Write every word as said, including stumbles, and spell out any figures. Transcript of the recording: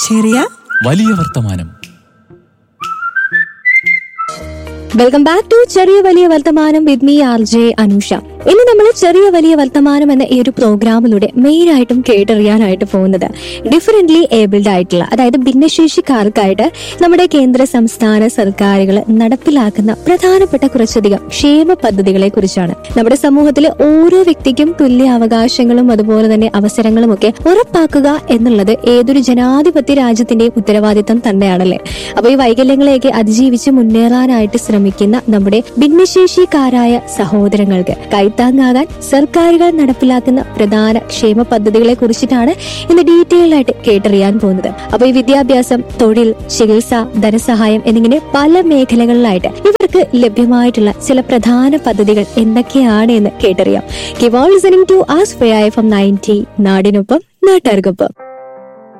ചെറിയ വലിയ വർത്തമാനം. വെൽക്കം ബാക്ക് ടു ചെറിയ വലിയ വർത്തമാനം with me R J Anusha. ഇന്ന് നമ്മൾ ചെറിയ വലിയ വർത്തമാനം എന്ന ഈ ഒരു പ്രോഗ്രാമിലൂടെ മെയിൻ ആയിട്ടും കേട്ടറിയാനായിട്ട് പോകുന്നത് ഡിഫറently ഏബിൾഡ് ആയിട്ടുള്ള, അതായത് ഭിന്നശേഷിക്കാർക്കായിട്ട് നമ്മുടെ കേന്ദ്ര സംസ്ഥാന സർക്കാരുകൾ നടപ്പിലാക്കുന്ന പ്രധാനപ്പെട്ട കുറച്ചധികം ക്ഷേമ പദ്ധതികളെ കുറിച്ചാണ്. നമ്മുടെ സമൂഹത്തിലെ ഓരോ വ്യക്തിക്കും തുല്യ അവകാശങ്ങളും അതുപോലെ തന്നെ അവസരങ്ങളും ഒക്കെ ഉറപ്പാക്കുക എന്നുള്ളത് ഏതൊരു ജനാധിപത്യ രാജ്യത്തിന്റെയും ഉത്തരവാദിത്തം തന്നെയാണല്ലേ. അപ്പൊ ഈ വൈകല്യങ്ങളെയൊക്കെ അതിജീവിച്ച് മുന്നേറാനായിട്ട് ശ്രമിക്കുന്ന നമ്മുടെ ഭിന്നശേഷിക്കാരായ സഹോദരങ്ങൾക്ക് കൈത്താങ്ങാകാൻ സർക്കാരുകൾ നടപ്പിലാക്കുന്ന പ്രധാന ക്ഷേമ പദ്ധതികളെ കുറിച്ചിട്ടാണ് ഇന്ന് ഡീറ്റെയിൽ ആയിട്ട് കേട്ടറിയാൻ പോകുന്നത്. അപ്പൊ ഈ വിദ്യാഭ്യാസം, തൊഴിൽ, ചികിത്സ, ധനസഹായം എന്നിങ്ങനെ പല മേഖലകളിലായിട്ട് ഇവർക്ക് ലഭ്യമായിട്ടുള്ള ചില പ്രധാന പദ്ധതികൾ എന്തൊക്കെയാണ് എന്ന് കേട്ടറിയാം. Keep on listening to ആസ്ഫയ F M ninety, നാടിനൊപ്പം നാട്ടുകാർക്കൊപ്പം.